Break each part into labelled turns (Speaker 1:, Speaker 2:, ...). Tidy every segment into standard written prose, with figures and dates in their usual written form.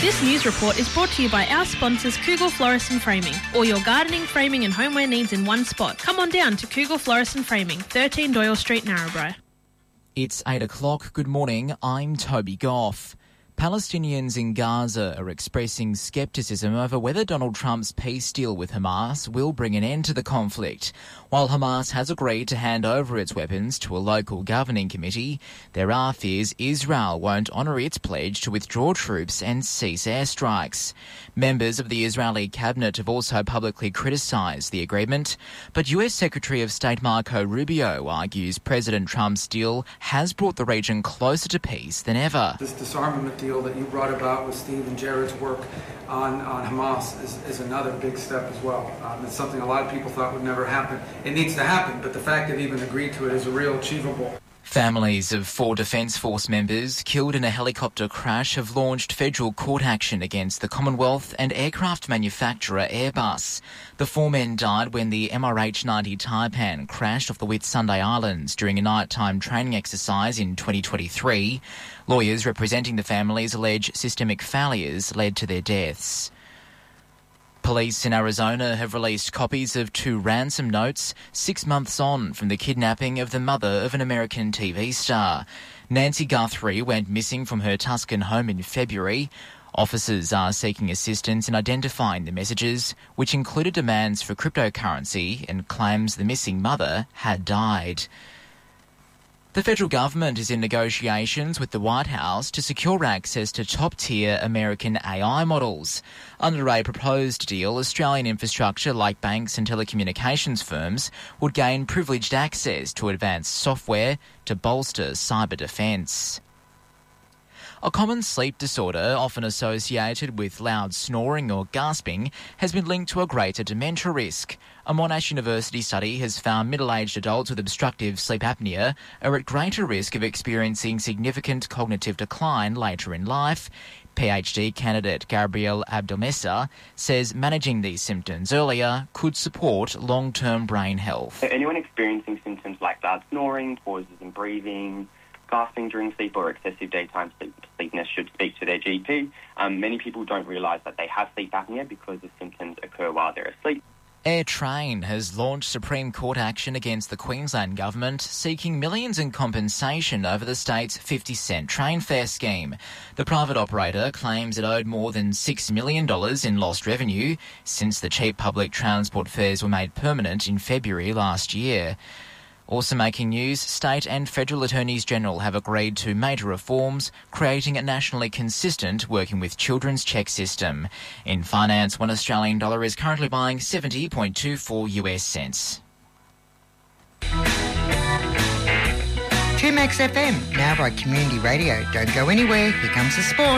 Speaker 1: This news report is brought to you by our sponsors Kugel Florist and Framing. All your gardening, framing and homeware needs in one spot. Come on down to Kugel Florist and Framing, 13 Doyle Street, Narrabri.
Speaker 2: It's 8 o'clock. Good morning. I'm Toby Goff. Palestinians in Gaza are expressing scepticism over whether Donald Trump's peace deal with Hamas will bring an end to the conflict. While Hamas has agreed to hand over its weapons to a local governing committee, there are fears Israel won't honour its pledge to withdraw troops and cease airstrikes. Members of the Israeli cabinet have also publicly criticised the agreement, but US Secretary of State Marco Rubio argues President Trump's deal has brought the region closer to peace than ever.
Speaker 3: This disarmament deal that you brought about with Steve and Jared's work on Hamas is another big step as well. It's something a lot of people thought would never happen. It needs to happen, but the fact they've even agreed to it is a real achievable.
Speaker 2: Families of 4 Defence Force members killed in a helicopter crash have launched federal court action against the Commonwealth and aircraft manufacturer Airbus. The 4 men died when the MRH-90 Taipan crashed off the Whitsunday Islands during a nighttime training exercise in 2023. Lawyers representing the families allege systemic failures led to their deaths. Police in Arizona have released copies of 2 ransom notes 6 months on from the kidnapping of the mother of an American TV star. Nancy Guthrie went missing from her Tuscan home in February. Officers are seeking assistance in identifying the messages, which included demands for cryptocurrency and claims the missing mother had died. The federal government is in negotiations with the White House to secure access to top-tier American AI models. Under a proposed deal, Australian infrastructure like banks and telecommunications firms would gain privileged access to advanced software to bolster cyber defence. A common sleep disorder, often associated with loud snoring or gasping, has been linked to a greater dementia risk. A Monash University study has found middle-aged adults with obstructive sleep apnea are at greater risk of experiencing significant cognitive decline later in life. PhD candidate Gabrielle Abdelmessa says managing these symptoms earlier could support long-term brain health.
Speaker 4: Anyone experiencing symptoms like loud snoring, pauses in breathing, gasping during sleep or excessive daytime sleepiness should speak to their GP. Many people don't realise that they have sleep apnea because the symptoms occur while they're asleep.
Speaker 2: AirTrain has launched Supreme Court action against the Queensland Government, seeking millions in compensation over the state's 50-cent train fare scheme. The private operator claims it owed more than $6 million in lost revenue since the cheap public transport fares were made permanent in February last year. Also making news, state and federal attorneys general have agreed to major reforms, creating a nationally consistent working with children's cheque system. In finance, $1 Australian dollar is currently buying 70.24 US cents.
Speaker 5: 2Max FM, now by Community Radio. Don't go anywhere, here comes the sport.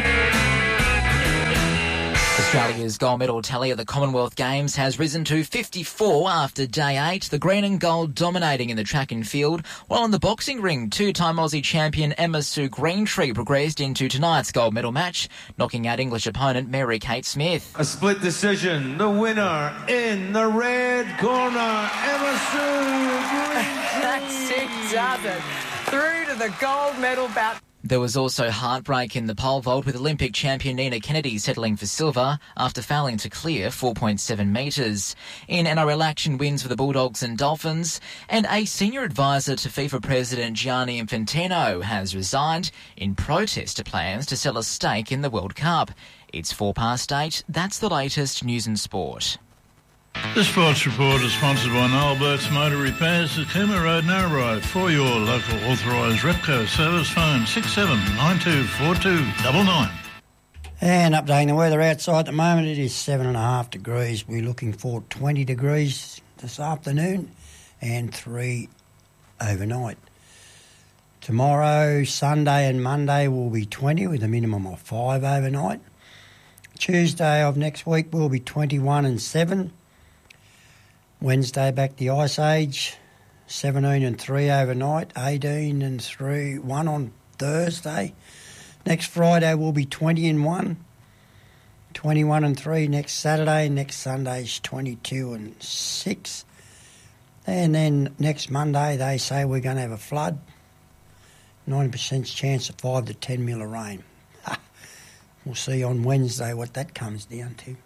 Speaker 2: Australia's gold medal tally at the Commonwealth Games has risen to 54 after day 8, the green and gold dominating in the track and field, while in the boxing ring, 2-time Aussie champion Emma Sue Greentree progressed into tonight's gold medal match, knocking out English opponent Mary Kate Smith.
Speaker 6: A split decision, the winner in the red corner, Emma Sue Greentree.
Speaker 7: That's it, does it? Through to the gold medal bout.
Speaker 2: There was also heartbreak in the pole vault with Olympic champion Nina Kennedy settling for silver after failing to clear 4.7 metres. In NRL action, wins for the Bulldogs and Dolphins, and a senior advisor to FIFA President Gianni Infantino has resigned in protest to plans to sell a stake in the World Cup. It's 8:04. That's the latest news and sport.
Speaker 8: The Sports Report is sponsored by Noel Burt's Motor Repairs at Cooma Road, Narrabri. For your local authorised Repco service, phone 67924299.
Speaker 9: And updating the weather outside at the moment, it is 7.5 degrees. We're looking for 20 degrees this afternoon and 3 overnight. Tomorrow, Sunday and Monday will be 20 with a minimum of 5 overnight. Tuesday of next week will be 21 and 7. Wednesday back the Ice Age, 17 and 3 overnight, 18 and 1 on Thursday. Next Friday will be 20 and 1, 21 and 3 next Saturday. Next Sunday's 22 and 6. And then next Monday they say we're going to have a flood, 90% chance of 5 to 10 mil of rain. we'll see on Wednesday what that comes down to.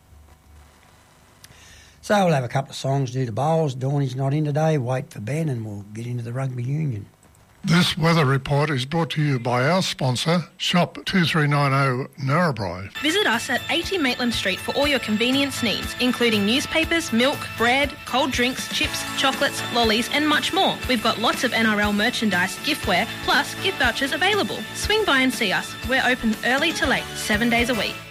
Speaker 9: So we'll have a couple of songs, do the bowls. Dawny's not in today. Wait for Ben, and we'll get into the rugby union.
Speaker 10: This weather report is brought to you by our sponsor, Shop 2390 Narrabri.
Speaker 1: Visit us at 80 Maitland Street for all your convenience needs, including newspapers, milk, bread, cold drinks, chips, chocolates, lollies and much more. We've got lots of NRL merchandise, giftware, plus gift vouchers available. Swing by and see us. We're open early to late, 7 days a week.